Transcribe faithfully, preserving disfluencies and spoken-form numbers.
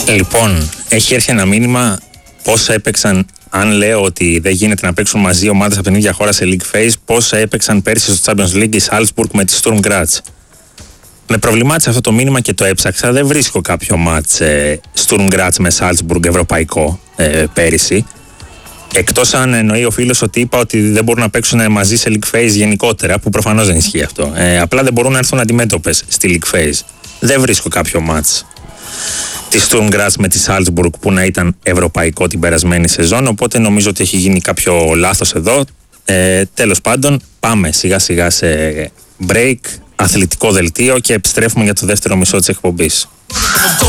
Λοιπόν, έχει έρθει ένα μήνυμα πόσα έπαιξαν. Αν λέω ότι δεν γίνεται να παίξουν μαζί ομάδες από την ίδια χώρα σε League Phase, πόσα έπαιξαν πέρσι στο Champions League η Salzburg με τη Sturm Graz. Με προβλημάτισε αυτό το μήνυμα και το έψαξα. Δεν βρίσκω κάποιο μάτς ε, Sturm Graz με Salzburg ευρωπαϊκό ε, πέρυσι. Εκτός αν εννοεί ο φίλος ότι είπα ότι δεν μπορούν να παίξουν μαζί σε League Phase γενικότερα, που προφανώς δεν ισχύει αυτό. Ε, απλά δεν μπορούν να έρθουν αντιμέτωπες στη League Phase. Δεν βρίσκω κάποιο μάτς τη Sturm Graz με τη Salzburg που να ήταν ευρωπαϊκό την περασμένη σεζόν, οπότε νομίζω ότι έχει γίνει κάποιο λάθος εδώ. Ε, τέλος πάντων, πάμε σιγά σιγά σε break, αθλητικό δελτίο και επιστρέφουμε για το δεύτερο μισό της εκπομπής.